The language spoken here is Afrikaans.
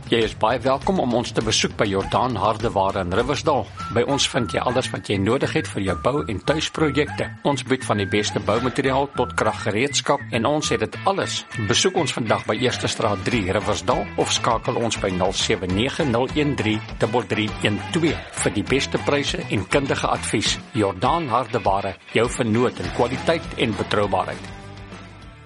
Jy is baie welkom om ons te besoek by Jordaan Hardeware in Riversdal. By ons vind jy alles wat jy nodig het vir jou bou- en tuisprojekte. Ons bied van die beste boumateriaal tot kraggereedskap en ons het dit alles. Besoek ons vandag by Eerste Straat 3 Riversdal of skakel ons by 079 013 3312 vir die beste pryse en kundige advies. Jordaan Hardeware, jou vernoot in kwaliteit en betroubaarheid.